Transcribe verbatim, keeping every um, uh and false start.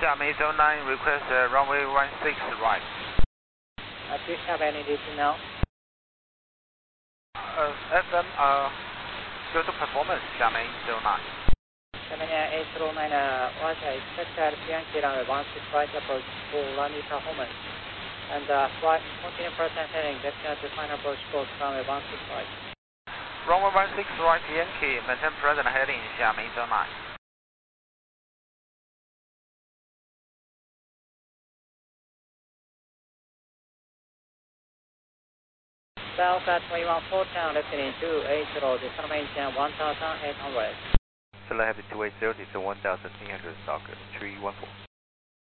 Xiamen zero nine, request uh, runway one six right. Uh, do you have any D T now? Uh, F M, uh, go to performance, Xiamen zero nine. Xiamen eight zero nine, uh, Roger, expect R P Yankee runway one six right approach for runway performance. And uh, flight, continue present heading, destination to final approach course runway one six right. Runway one six right, Yankee, maintain present heading, Xiamen zero nine. South at twenty-one four town, listening two eight zero, destination one thousand eight hundred. Select Heavy two eight zero, descend one thousand eight hundred, Stalker three one four.